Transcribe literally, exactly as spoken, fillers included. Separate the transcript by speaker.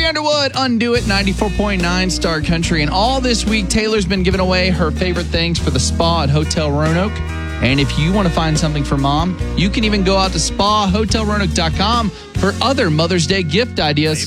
Speaker 1: Underwood, Undo It, ninety-four point nine Star Country. And all this week, Taylor's been giving away her favorite things for the spa at Hotel Roanoke. And if you want to find something for mom, you can even go out to spa hotel roanoke dot com for other Mother's Day gift ideas.